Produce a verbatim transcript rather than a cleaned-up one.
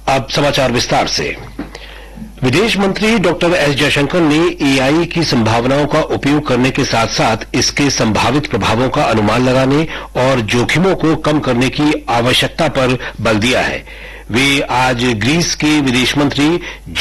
अब समाचार विस्तार से। विदेश मंत्री डॉक्टर एस जयशंकर ने एआई की संभावनाओं का उपयोग करने के साथ साथ इसके संभावित प्रभावों का अनुमान लगाने और जोखिमों को कम करने की आवश्यकता पर बल दिया है। वे आज ग्रीस के विदेश मंत्री